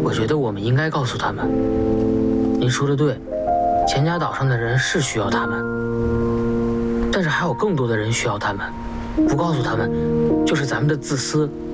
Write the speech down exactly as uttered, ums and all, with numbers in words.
我觉得我们应该告诉他们，您说的对，钱家岛上的人是需要他们，但是还有更多的人需要他们。不告诉他们，就是咱们的自私。